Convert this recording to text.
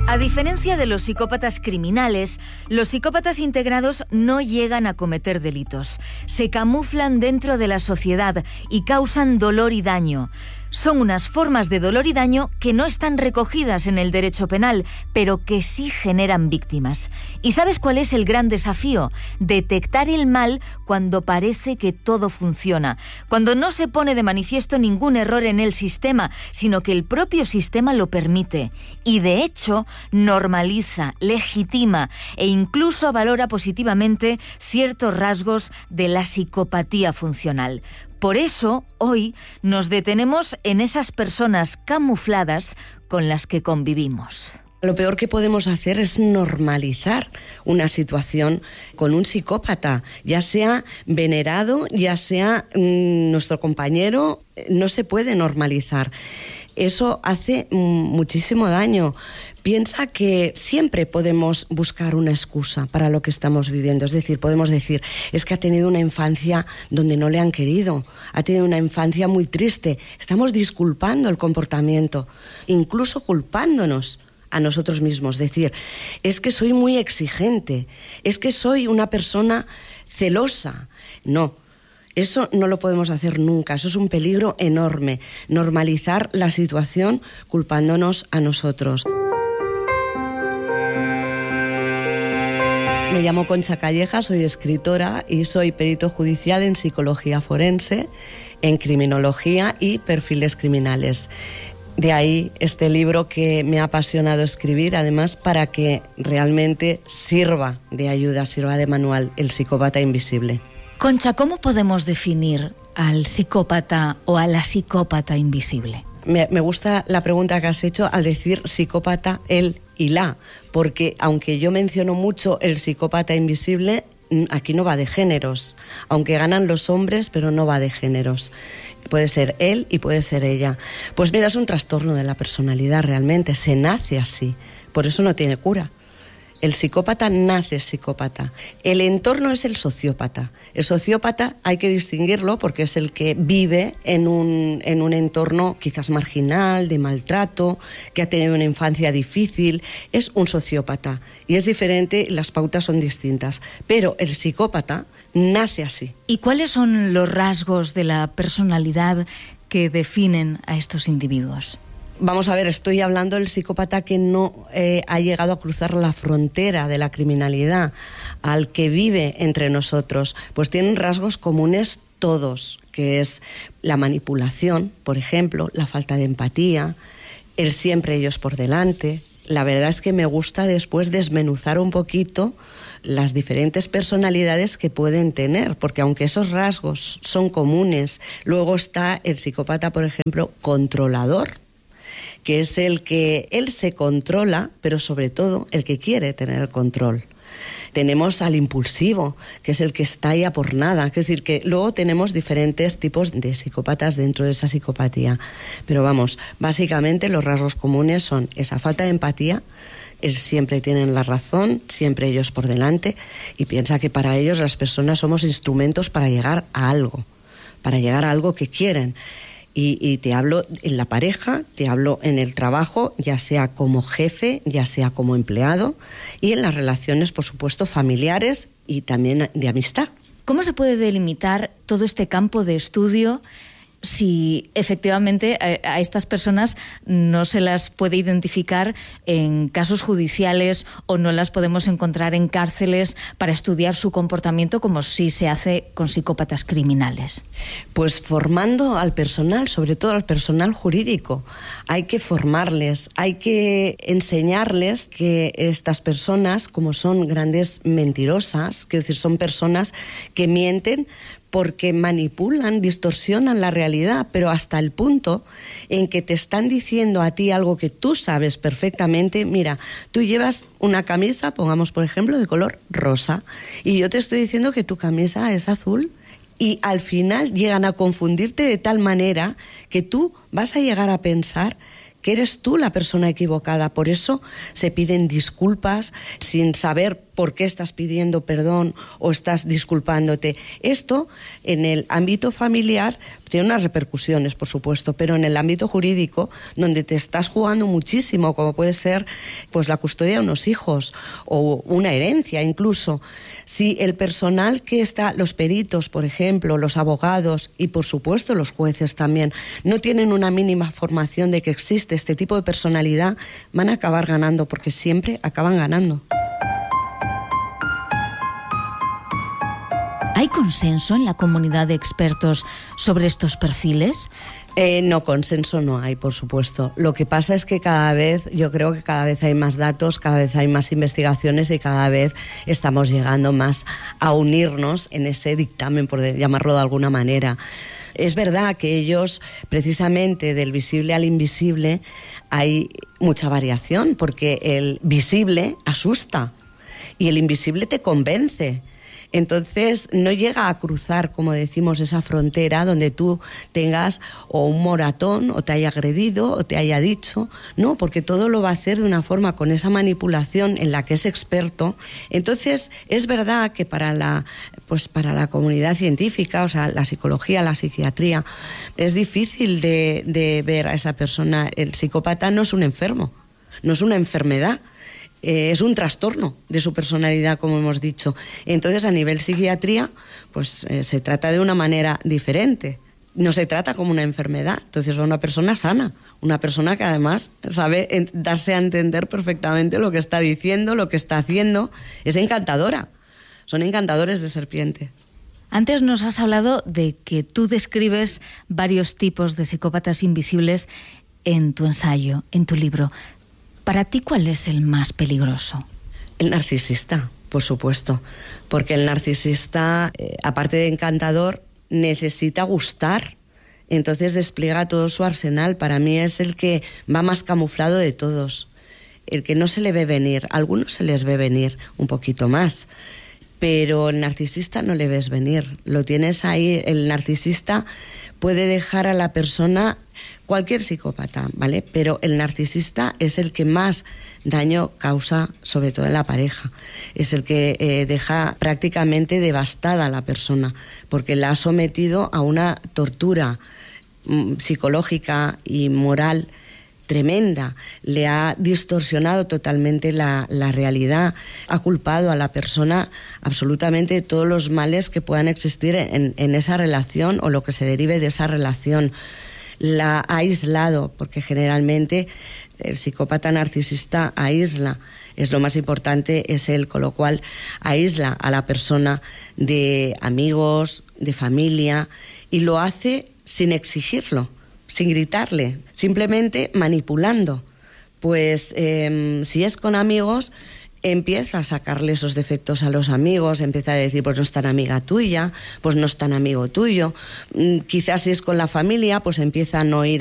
A diferencia de los psicópatas criminales, los psicópatas integrados no llegan a cometer delitos. Se camuflan dentro de la sociedad y causan dolor y daño. Son unas formas de dolor y daño que no están recogidas en el derecho penal, pero que sí generan víctimas. ¿Y sabes cuál es el gran desafío? Detectar el mal cuando parece que todo funciona, cuando no se pone de manifiesto ningún error en el sistema, sino que el propio sistema lo permite. Y de hecho, normaliza, legitima e incluso valora positivamente ciertos rasgos de la psicopatía funcional. Por eso, hoy nos detenemos en esas personas camufladas con las que convivimos. Lo peor que podemos hacer es normalizar una situación con un psicópata, ya sea venerado, ya sea nuestro compañero, no se puede normalizar. Eso hace muchísimo daño. Piensa que siempre podemos buscar una excusa para lo que estamos viviendo. Es decir, podemos decir, es que ha tenido una infancia donde no le han querido, ha tenido una infancia muy triste. Estamos disculpando el comportamiento, incluso culpándonos a nosotros mismos. Decir, es que soy muy exigente, es que soy una persona celosa. No. Eso no lo podemos hacer nunca, eso es un peligro enorme, normalizar la situación culpándonos a nosotros. Me llamo Concha Calleja, soy escritora y soy perito judicial en psicología forense, en criminología y perfiles criminales. De ahí este libro que me ha apasionado escribir, además para que realmente sirva de ayuda, sirva de manual, El psicópata invisible. Concha, ¿cómo podemos definir al psicópata o a la psicópata invisible? Me gusta la pregunta que has hecho al decir psicópata, él y la, porque aunque yo menciono mucho el psicópata invisible, aquí no va de géneros, aunque ganan los hombres, pero no va de géneros. Puede ser él y puede ser ella. Pues mira, es un trastorno de la personalidad realmente, se nace así, por eso no tiene cura. El psicópata nace psicópata. El entorno es el sociópata. El sociópata hay que distinguirlo porque es el que vive en un entorno quizás marginal, de maltrato, que ha tenido una infancia difícil. Es un sociópata y es diferente, las pautas son distintas. Pero el psicópata nace así. ¿Y cuáles son los rasgos de la personalidad que definen a estos individuos? Vamos a ver, estoy hablando del psicópata que no ha llegado a cruzar la frontera de la criminalidad, al que vive entre nosotros. Pues tienen rasgos comunes todos, que es la manipulación, por ejemplo, la falta de empatía, el siempre ellos por delante. La verdad es que me gusta después desmenuzar un poquito las diferentes personalidades que pueden tener, porque aunque esos rasgos son comunes, luego está el psicópata, por ejemplo, controlador, que es el que él se controla, pero sobre todo el que quiere tener el control. Tenemos al impulsivo, que es el que está ahí a por nada. Es decir, que luego tenemos diferentes tipos de psicópatas dentro de esa psicopatía. Pero vamos, básicamente los rasgos comunes son esa falta de empatía, el siempre tienen la razón, siempre ellos por delante, y piensa que para ellos las personas somos instrumentos para llegar a algo que quieren. Y te hablo en la pareja, te hablo en el trabajo, ya sea como jefe, ya sea como empleado, y en las relaciones, por supuesto, familiares y también de amistad. ¿Cómo se puede delimitar todo este campo de estudio si efectivamente a estas personas no se las puede identificar en casos judiciales o no las podemos encontrar en cárceles para estudiar su comportamiento como sí se hace con psicópatas criminales? Pues formando al personal, sobre todo al personal jurídico. Hay que formarles, hay que enseñarles que estas personas, como son grandes mentirosas, quiero decir, son personas que mienten porque manipulan, distorsionan la realidad, pero hasta el punto en que te están diciendo a ti algo que tú sabes perfectamente. Mira, tú llevas una camisa, pongamos por ejemplo, de color rosa, y yo te estoy diciendo que tu camisa es azul, y al final llegan a confundirte de tal manera que tú vas a llegar a pensar que eres tú la persona equivocada. Por eso se piden disculpas sin saber por qué estás pidiendo perdón o estás disculpándote. Esto, en el ámbito familiar, tiene unas repercusiones, por supuesto, pero en el ámbito jurídico, donde te estás jugando muchísimo, como puede ser pues la custodia de unos hijos o una herencia incluso, si el personal que está, los peritos, por ejemplo, los abogados y por supuesto los jueces también, no tienen una mínima formación de que existe este tipo de personalidad, van a acabar ganando, porque siempre acaban ganando. ¿Hay consenso en la comunidad de expertos sobre estos perfiles? No, consenso no hay, por supuesto. Lo que pasa es que yo creo que cada vez hay más datos, cada vez hay más investigaciones y cada vez estamos llegando más a unirnos en ese dictamen, por llamarlo de alguna manera. Es verdad que ellos, precisamente del visible al invisible, hay mucha variación, porque el visible asusta y el invisible te convence. Entonces no llega a cruzar, como decimos, esa frontera donde tú tengas o un moratón o te haya agredido o te haya dicho, no, porque todo lo va a hacer de una forma con esa manipulación en la que es experto. Entonces es verdad que para la comunidad científica, o sea, la psicología, la psiquiatría, es difícil de ver a esa persona. El psicópata no es un enfermo, no es una enfermedad. Es un trastorno de su personalidad, como hemos dicho. Entonces, a nivel psiquiatría, pues se trata de una manera diferente. No se trata como una enfermedad. Entonces, es una persona sana, una persona que además sabe darse a entender perfectamente lo que está diciendo, lo que está haciendo. Es encantadora. Son encantadores de serpiente. Antes nos has hablado de que tú describes varios tipos de psicópatas invisibles en tu ensayo, en tu libro. ¿Para ti cuál es el más peligroso? El narcisista, por supuesto, porque el narcisista, aparte de encantador, necesita gustar, entonces despliega todo su arsenal. Para mí es el que va más camuflado de todos, el que no se le ve venir. A algunos se les ve venir un poquito más, pero el narcisista no le ves venir, lo tienes ahí. El narcisista puede dejar a la persona, cualquier psicópata, ¿vale? Pero el narcisista es el que más daño causa, sobre todo en la pareja. Es el que deja prácticamente devastada a la persona, porque la ha sometido a una tortura psicológica y moral tremenda. Le ha distorsionado totalmente la realidad, ha culpado a la persona absolutamente de todos los males que puedan existir en esa relación o lo que se derive de esa relación. La ha aislado, porque generalmente el psicópata narcisista aísla, es lo más importante, es él, con lo cual aísla a la persona de amigos, de familia, y lo hace sin exigirlo, sin gritarle, simplemente manipulando. Pues si es con amigos, empieza a sacarle esos defectos a los amigos, empieza a decir, pues no es tan amiga tuya, pues no es tan amigo tuyo. Quizás si es con la familia, pues empieza a no ir